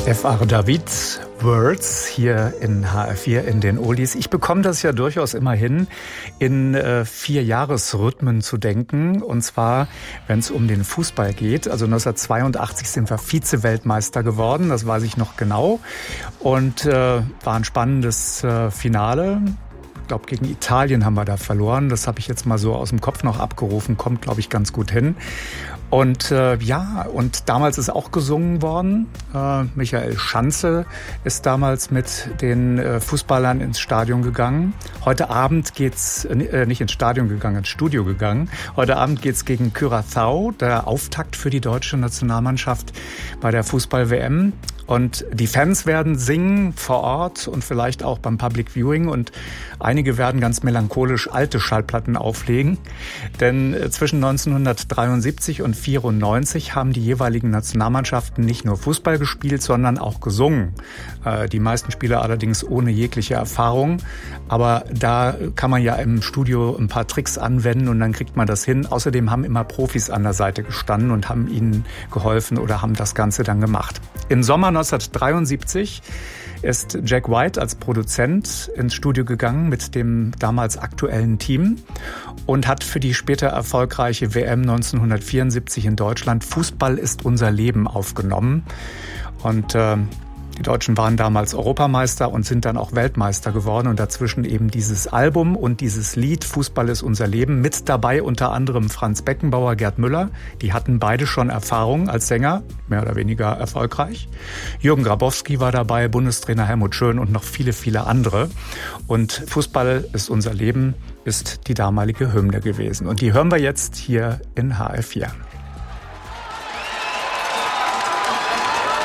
F.R. David, Words, hier in HR4 in den Oldies. Ich bekomme das ja durchaus immer hin, in 4-Jahres-Rhythmen zu denken. Und zwar, wenn es um den Fußball geht. Also 1982 sind wir Vize-Weltmeister geworden, das weiß ich noch genau. Und war ein spannendes Finale. Ich glaube, gegen Italien haben wir da verloren. Das habe ich jetzt mal so aus dem Kopf noch abgerufen. Kommt, glaube ich, ganz gut hin. Und und damals ist auch gesungen worden. Michael Schanze ist damals mit den Fußballern ins Stadion gegangen. Heute Abend geht's nicht ins Stadion gegangen, ins Studio gegangen. Heute Abend geht's gegen Curaçao, der Auftakt für die deutsche Nationalmannschaft bei der Fußball-WM. Und die Fans werden singen vor Ort und vielleicht auch beim Public Viewing. Und einige werden ganz melancholisch alte Schallplatten auflegen. Denn zwischen 1973 und 1994 haben die jeweiligen Nationalmannschaften nicht nur Fußball gespielt, sondern auch gesungen. Die meisten Spieler allerdings ohne jegliche Erfahrung. Aber da kann man ja im Studio ein paar Tricks anwenden und dann kriegt man das hin. Außerdem haben immer Profis an der Seite gestanden und haben ihnen geholfen oder haben das Ganze dann gemacht. Im Sommer 1973 ist Jack White als Produzent ins Studio gegangen mit dem damals aktuellen Team und hat für die später erfolgreiche WM 1974 in Deutschland Fußball ist unser Leben aufgenommen. Und die Deutschen waren damals Europameister und sind dann auch Weltmeister geworden. Und dazwischen eben dieses Album und dieses Lied Fußball ist unser Leben. Mit dabei unter anderem Franz Beckenbauer, Gerd Müller. Die hatten beide schon Erfahrung als Sänger, mehr oder weniger erfolgreich. Jürgen Grabowski war dabei, Bundestrainer Helmut Schön und noch viele, viele andere. Und Fußball ist unser Leben ist die damalige Hymne gewesen. Und die hören wir jetzt hier in HR4.